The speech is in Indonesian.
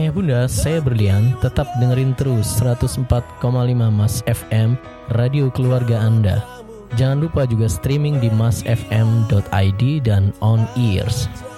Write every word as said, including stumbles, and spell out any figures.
Ayah bunda, saya Berlian. Tetap dengerin terus seratus empat koma lima Mas F M, radio keluarga Anda. Jangan lupa juga streaming di mas f m dot i d dan on ears.